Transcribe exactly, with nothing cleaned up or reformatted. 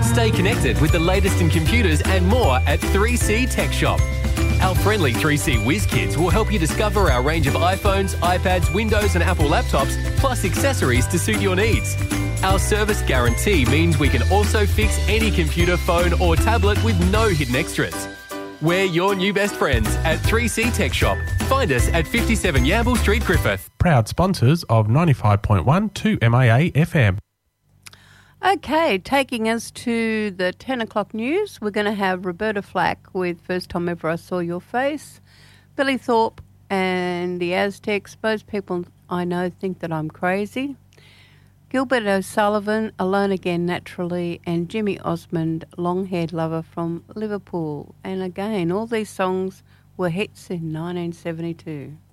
Stay connected with the latest in computers and more at three C Tech Shop. Our friendly three C Whiz Kids will help you discover our range of iPhones, iPads, Windows and Apple laptops, plus accessories to suit your needs. Our service guarantee means we can also fix any computer, phone or tablet with no hidden extras. We're your new best friends at three C Tech Shop. Find us at fifty-seven Yamble Street, Griffith. Proud sponsors of ninety-five point one two M A A F M. Okay, taking us to the ten o'clock news, we're going to have Roberta Flack with First Time Ever I Saw Your Face, Billy Thorpe and the Aztecs. Most people I know think that I'm crazy. Gilbert O'Sullivan, Alone Again Naturally, and Jimmy Osmond, Long-Haired Lover from Liverpool. And again, all these songs were hits in nineteen seventy-two.